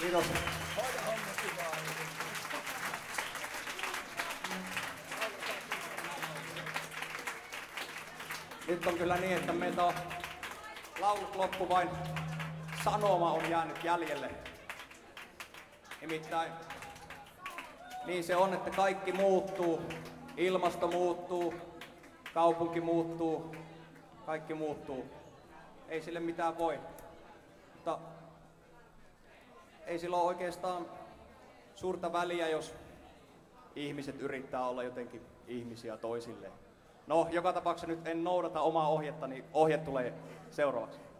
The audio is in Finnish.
Kiitos. Nyt on kyllä niin, että meiltä on laulut loppu, vain sanoma on jäänyt jäljelle. Nimittäin niin se on, että kaikki muuttuu. Ilmasto muuttuu, kaupunki muuttuu, kaikki muuttuu. Ei sille mitään voi. Mutta ei sillä ole oikeastaan suurta väliä, jos ihmiset yrittää olla jotenkin ihmisiä toisilleen. No, joka tapauksessa nyt en noudata omaa ohjetta, niin ohje tulee seuraavaksi.